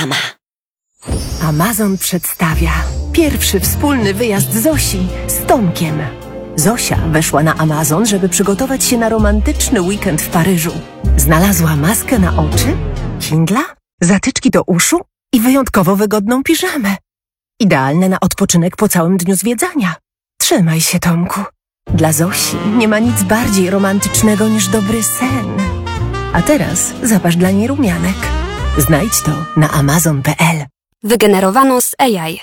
sama. Amazon przedstawia pierwszy wspólny wyjazd Zosi z Tomkiem. Zosia weszła na Amazon, żeby przygotować się na romantyczny weekend w Paryżu. Znalazła maskę na oczy, Kindla, zatyczki do uszu i wyjątkowo wygodną piżamę. Idealne na odpoczynek po całym dniu zwiedzania. Trzymaj się, Tomku. Dla Zosi nie ma nic bardziej romantycznego niż dobry sen. A teraz zapasz dla niej rumianek. Znajdź to na amazon.pl. Wygenerowano z AI.